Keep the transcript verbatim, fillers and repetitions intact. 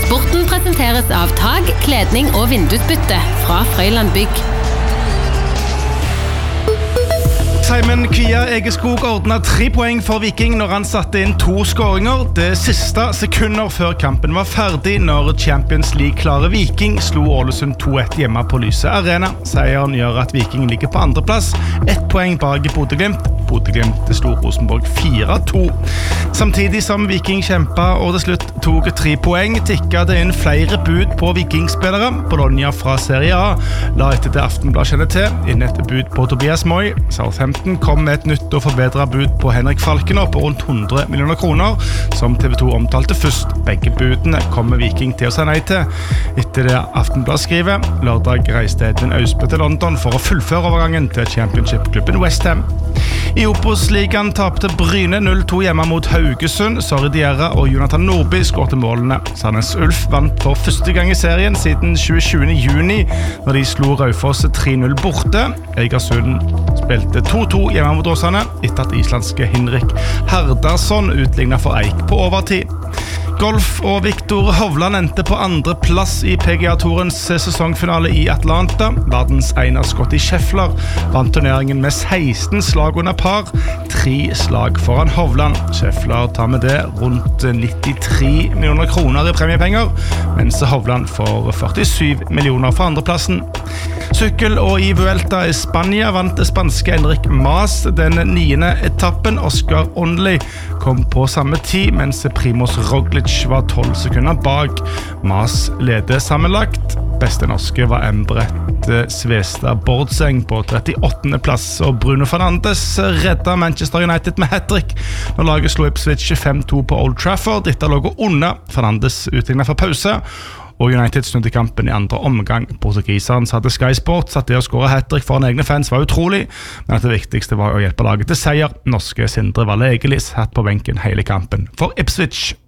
Sporten presenteres av Tag, kledning og vindusbytte fra Frøyland Bygg. Simon Kvia Egeskog ordnet tre poeng for Viking når han satte inn to skåringer. Det siste sekunder før kampen var ferdig når Champions League-klare Viking slo Ålesund to ett hjemme på Lyse Arena. Seieren gjør at Viking ligger på andreplass, ett poeng bak i Bodø-Glimt. Bodø-Glimt slo Rosenborg fire to. Samtidig som Viking kjempet og til slutt tok tre poeng, tikket det inn flere bud på Vikingspillere. Bologna fra Serie A la etter det Aftenblad kjenner til inn et bud på Tobias Moy. Southampton kom med et nytt og forbedret bud på Henrik Falkener på rundt hundre millioner kroner, som T V to omtalte først. Begge budene kommer Viking til å si nei til. Etter det Aftenblad skriver, lørdag reiste Edvin Austbø til London for å fullføre overgangen til Championship-klubben West Ham. I Obos-ligaen tapte Bryne null to hjemme mot Haugesund. Sori Diarra og Jonathan Nordby skårte målene. Sandnes Ulf vant for første gang i serien siden tjuesjuende juni, når de slo Raufoss tre null borte. Egersund spilte to to hjemme mot Åsane, etter at islandske Henrik Herdarsson utlignet for Eik på overtid. Golf og Viktor Hovland endte på andre plass i P G A-tourens sesongfinale i Atlanta. Verdens ene Scottie Scheffler vant turneringen med seksten slag under par, tre slag foran Hovland. Scheffler tar med det rundt nittitre millioner kroner i premiepenger, mens Hovland får førtisju millioner for andreplassen. Sykkel og i Vuelta i Spania vant det spanske Enric Mas den niende etappen. Oscar Onley kom på samme tid, mens Primoz Roglic var tolv sekunder bak. Mas leder sammenlagt. Beste norske var Embret Svestad Bordseng på trettiåttende plass, og Bruno Fernandes redda Manchester United med hat-trick når laget slo Ipswich fem to på Old Trafford. Dette lå under. Fernandes utlignet for pause, og United snudde kampen i andre omgang. Portugiseren satte Sky Sports at det å skåre hat-trick for en egne fans var utrolig, men at det viktigste var å hjelpe laget til seier. Norske Sindre Valle Egelis hatt på benken hele kampen for Ipswich.